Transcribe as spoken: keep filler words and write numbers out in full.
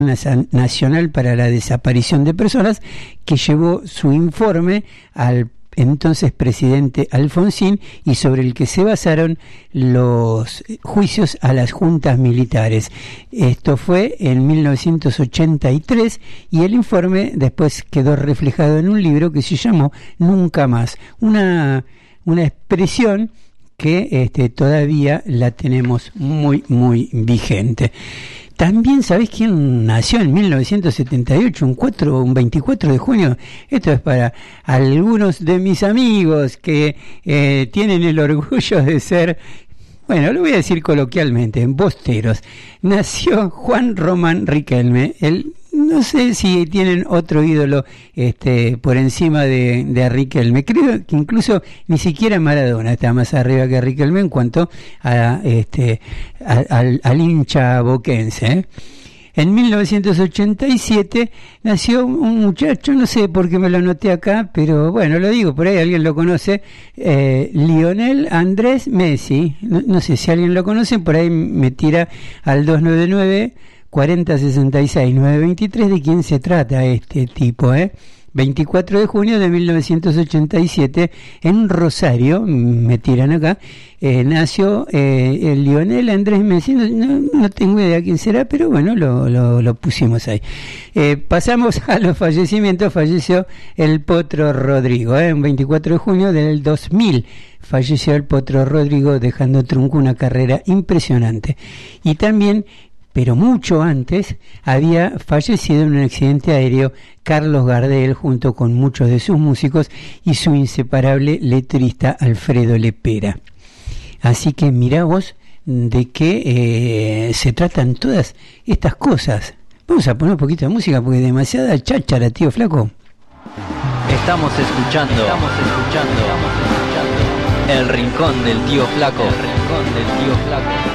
Nacional para la Desaparición de Personas, que llevó su informe al entonces presidente Alfonsín y sobre el que se basaron los juicios a las juntas militares. Esto fue en mil novecientos ochenta y tres y el informe después quedó reflejado en un libro que se llamó Nunca Más, una, una expresión que este, todavía la tenemos muy, muy vigente. También, ¿sabés quién nació en mil novecientos setenta y ocho, un, cuatro, un veinticuatro de junio? Esto es para algunos de mis amigos que eh, tienen el orgullo de ser, bueno, lo voy a decir coloquialmente, bosteros. Nació Juan Román Riquelme, el... No sé si tienen otro ídolo este, por encima de, de Riquelme. Creo que incluso ni siquiera Maradona está más arriba que Riquelme en cuanto a, este, a, al, al hincha boquense, ¿eh? En mil novecientos ochenta y siete nació un muchacho, no sé por qué me lo anoté acá, pero bueno, lo digo, por ahí alguien lo conoce, eh, Lionel Andrés Messi. No, no sé si alguien lo conoce, por ahí me tira al dos nueve nueve, cuarenta sesenta y seis, novecientos veintitrés de quién se trata este tipo, ¿eh? veinticuatro de junio de mil novecientos ochenta y siete en Rosario, me tiran acá, eh, nació eh, el Lionel Andrés Messi, no, no, no tengo idea quién será, pero bueno, lo, lo, lo pusimos ahí. Eh, pasamos a los fallecimientos. Falleció el Potro Rodrigo, ¿eh? Un veinticuatro de junio del dos mil. Falleció el Potro Rodrigo, dejando trunco una carrera impresionante. Y también, pero mucho antes, había fallecido en un accidente aéreo Carlos Gardel, junto con muchos de sus músicos y su inseparable letrista Alfredo Lepera. Así que mirá vos de qué eh, se tratan todas estas cosas. Vamos a poner un poquito de música porque demasiada cháchara, tío flaco. Estamos escuchando, estamos escuchando, estamos escuchando El Rincón del Tío Flaco. El Rincón del Tío Flaco.